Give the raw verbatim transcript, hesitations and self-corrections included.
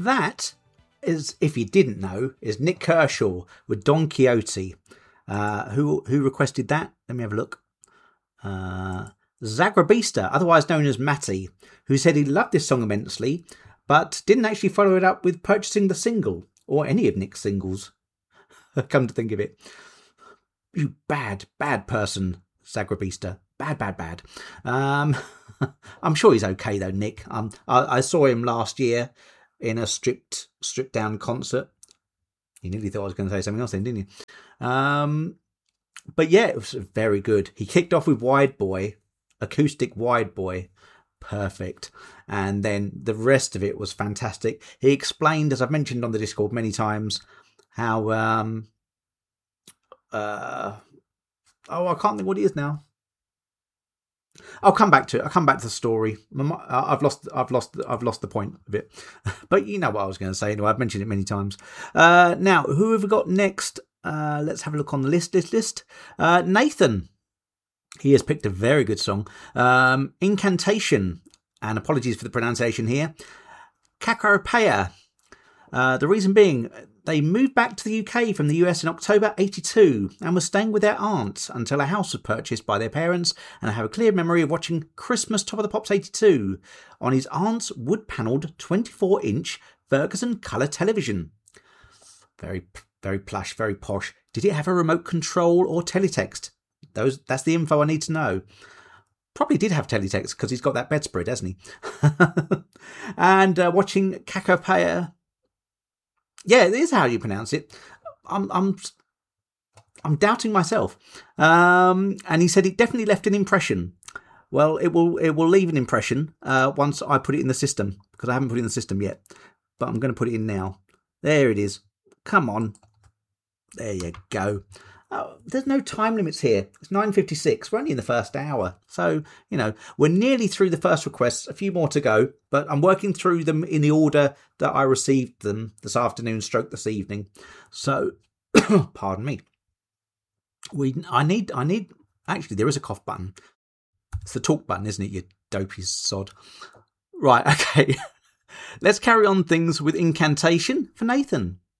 That is, if you didn't know, is Nick Kershaw with Don Quixote. Uh, who who requested that? Let me have a look. Uh, Zagrabista, otherwise known as Matty, who said he loved this song immensely, but didn't actually follow it up with purchasing the single, or any of Nick's singles. Come to think of it. You bad, bad person, Zagrabista. Bad, bad, bad. Um, I'm sure he's okay though, Nick. Um, I, I saw him last year in a stripped, stripped down concert. You nearly thought I was going to say something else then, didn't you? Um, but yeah, it was very good. He kicked off with Wide Boy, acoustic Wide Boy. Perfect. And then the rest of it was fantastic. He explained, as I've mentioned on the Discord many times, how, um, uh, oh, I can't think what it is now. I'll come back to it. I'll come back to the story. I've lost, I've lost, I've lost the point of it. But you know what I was going to say anyway. I've mentioned it many times. Uh, now, who have we got next? Uh, let's have a look on the list. List, list. Uh, Nathan. He has picked a very good song. Um, Incantation. And apologies for the pronunciation here. Cacopeia. Uh, the reason being, they moved back to the U K from the U S in October eighty-two and were staying with their aunt until a house was purchased by their parents, and I have a clear memory of watching Christmas Top of the Pops eighty-two on his aunt's wood-panelled twenty-four inch Ferguson colour television. Very, very plush, very posh. Did it have a remote control or teletext? Those, that's the info I need to know. Probably did have teletext because he's got that bedspread, hasn't he? And uh, watching Cacopeia. Yeah, it is how you pronounce it. I'm I'm I'm doubting myself. Um, and he said it definitely left an impression. Well, it will it will leave an impression uh, once I put it in the system, because I haven't put it in the system yet. But I'm going to put it in now. There it is. Come on. There you go. Oh, there's no time limits here. It's nine fifty-six. We're only in the first hour. So, you know, we're nearly through the first requests. A few more to go. But I'm working through them in the order that I received them this afternoon, stroke this evening. So, pardon me. We, I need, I need, actually, there is a cough button. It's the talk button, isn't it, you dopey sod? Right, okay. Let's carry on things with Incantation for Nathan.